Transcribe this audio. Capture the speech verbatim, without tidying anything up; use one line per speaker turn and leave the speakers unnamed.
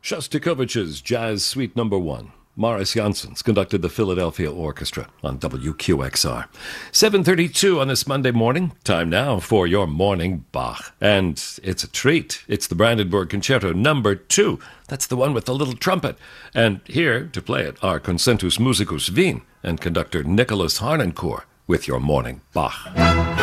Shostakovich's Jazz Suite Number One. Morris Janssens conducted the Philadelphia Orchestra on W Q X R. seven thirty-two on this Monday morning. Time now for your morning Bach. And it's a treat. It's the Brandenburg Concerto Number Two. That's the one with the little trumpet. And here to play it are Concentus Musicus Wien and conductor Nicholas Harnoncourt with your morning Bach.